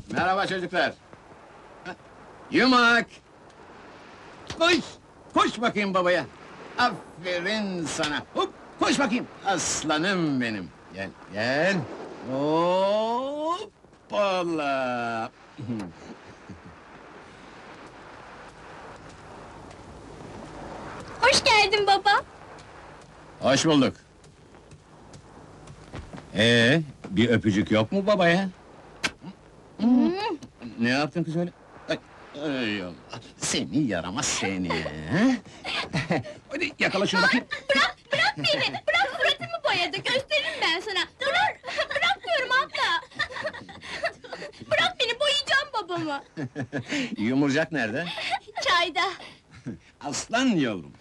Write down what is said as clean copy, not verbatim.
Merhaba çocuklar. Yumak! Koş! Koş bakayım babaya! Aferin sana! Hop! Koş bakayım! Aslanım benim! Gel, gel! Hoppala! Hoş geldin baba. Hoş bulduk! Bir öpücük yok mu babaya? Ne yaptın kız öyle? Ay Allah! Seni yaramaz seni! Hadi yakala şunu bakayım! Bırak beni! Bırak suratımı boyadı, gösteririm ben sana! Bırak! Bırak diyorum abla! Bırak beni, boyayacağım babamı! Yumurcak nerede? Çayda! Aslan yavrum!